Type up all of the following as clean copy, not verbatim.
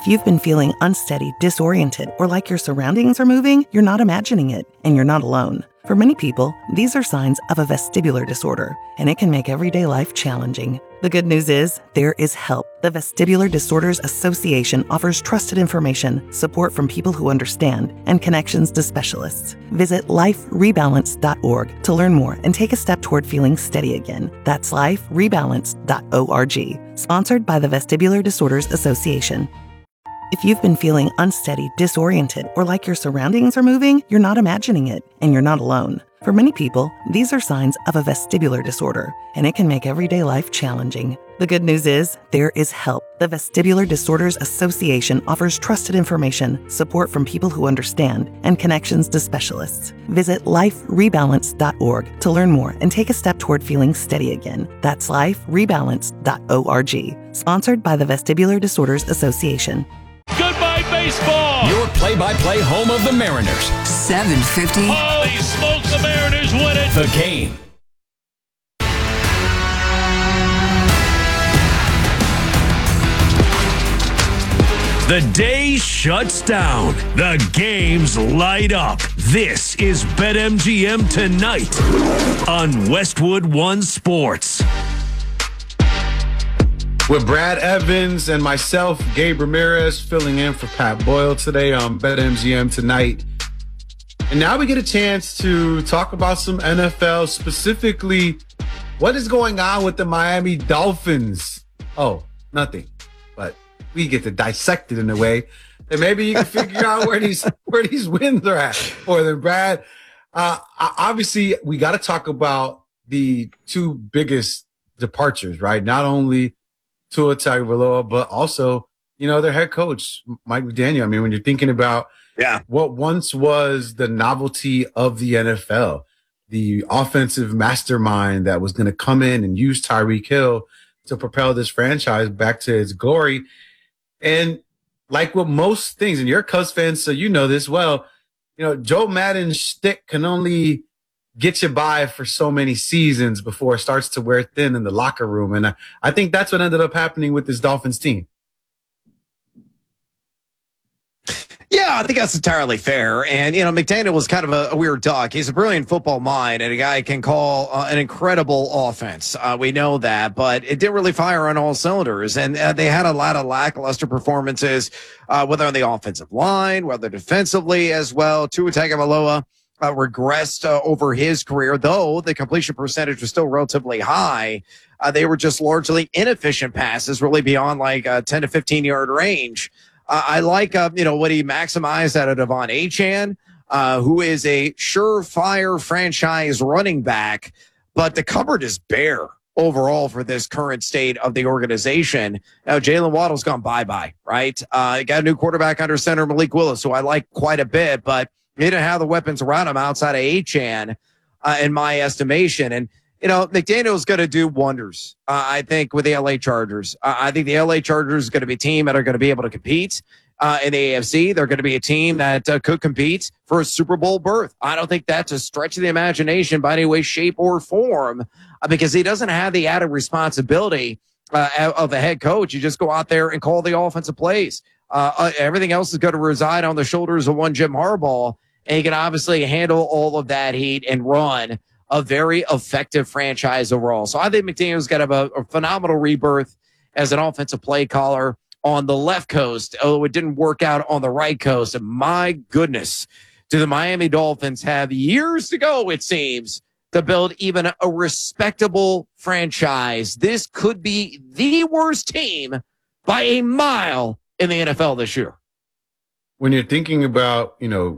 If you've been feeling unsteady, disoriented, or like your surroundings are moving, you're not imagining it, and you're not alone. For many people, these are signs of a vestibular disorder, and it can make everyday life challenging. The good news is, there is help. The Vestibular Disorders Association offers trusted information, support from people who understand, and connections to specialists. Visit liferebalance.org to learn more and take a step toward feeling steady again. That's liferebalance.org. Sponsored by the Vestibular Disorders Association. If you've been feeling unsteady, disoriented, or like your surroundings are moving, you're not imagining it, and you're not alone. For many people, these are signs of a vestibular disorder, and it can make everyday life challenging. The good news is, there is help. The Vestibular Disorders Association offers trusted information, support from people who understand, and connections to specialists. Visit liferebalance.org to learn more and take a step toward feeling steady again. That's liferebalance.org. Sponsored by the Vestibular Disorders Association. Goodbye, baseball! Your play-by-play home of the Mariners. 750. Holy smokes, the Mariners win it! The Game. The day shuts down. The games light up. This is BetMGM Tonight on Westwood One Sports. With Brad Evans and myself, Gabe Ramirez, filling in for Pat Boyle today on BetMGM Tonight. And now we get a chance to talk about some NFL, specifically what is going on with the Miami Dolphins. Oh, nothing. But we get to dissect it in a way that maybe you can figure out where these wins are at for them, Brad. Obviously, we got to talk about the two biggest departures, right? Not only Tua Tagovailoa, but also, their head coach, Mike McDaniel. I mean, when you're thinking about what once was the novelty of the NFL, the offensive mastermind that was going to come in and use Tyreek Hill to propel this franchise back to its glory. And like with most things, and you're a Cubs fan, so you know this well, Joe Madden's shtick can only get you by for so many seasons before it starts to wear thin in the locker room. And I think that's what ended up happening with this Dolphins team. Yeah, I think that's entirely fair. And, McDaniel was kind of a weird duck. He's a brilliant football mind and a guy can call an incredible offense. We know that, but it didn't really fire on all cylinders. And they had a lot of lackluster performances, whether on the offensive line, whether defensively as well. Tua Tagovailoa regressed over his career, though the completion percentage was still relatively high. They were just largely inefficient passes, really beyond like 10 to 15-yard range. I like, what he maximized out of Devon Achane, who is a surefire franchise running back, but the cupboard is bare overall for this current state of the organization. Now, Jalen Waddle's gone bye-bye, right? Got a new quarterback under center, Malik Willis, who I like quite a bit, but he didn't have the weapons around him outside of Achane, in my estimation. And, McDaniel's going to do wonders, I think, with the LA Chargers. I think the LA Chargers is going to be a team that are going to be able to compete in the AFC. They're going to be a team that could compete for a Super Bowl berth. I don't think that's a stretch of the imagination by any way, shape, or form, because he doesn't have the added responsibility of a head coach. You just go out there and call the offensive plays. Everything else is going to reside on the shoulders of one Jim Harbaugh, and he can obviously handle all of that heat and run a very effective franchise overall. So I think McDaniel's got a phenomenal rebirth as an offensive play caller on the left coast, although it didn't work out on the right coast. And my goodness, do the Miami Dolphins have years to go, it seems, to build even a respectable franchise. This could be the worst team by a mile in the NFL this year. When you're thinking about,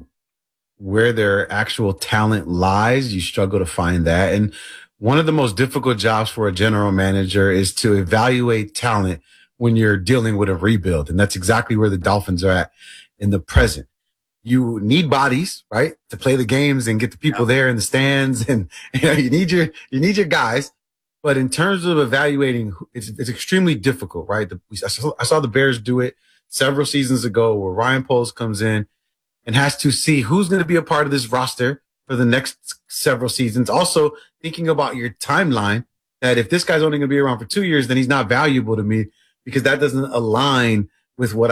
where their actual talent lies, you struggle to find that. And one of the most difficult jobs for a general manager is to evaluate talent when you're dealing with a rebuild. And that's exactly where the Dolphins are at in the present. You need bodies, right, to play the games and get the people there in the stands. And you need your guys. But in terms of evaluating, it's extremely difficult, right? I saw the Bears do it several seasons ago where Ryan Poles comes in and has to see who's going to be a part of this roster for the next several seasons. Also thinking about your timeline, that if this guy's only going to be around for 2 years, then he's not valuable to me because that doesn't align with what